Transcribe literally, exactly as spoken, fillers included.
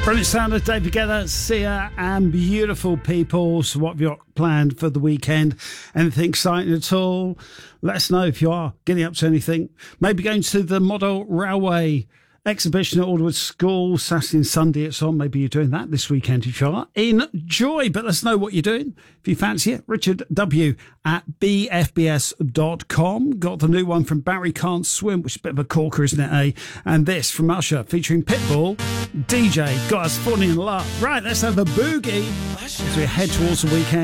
Brilliant sound of day together, Sia and Beautiful People. So what have you got planned for the weekend? Anything exciting at all? Let us know if you are getting up to anything. Maybe going to the Model Railway exhibition at Alderwood School, Saturday and Sunday it's on. Maybe you're doing that this weekend if you are. Enjoy, but let us know what you're doing. If you fancy it, Richard W at b f b s dot com. Got the new one from Barry Can't Swim, which is a bit of a corker, isn't it, eh? And this from Usher featuring Pitbull, D J, Got Us Falling in Love. Right, let's have a boogie as we head towards the weekend.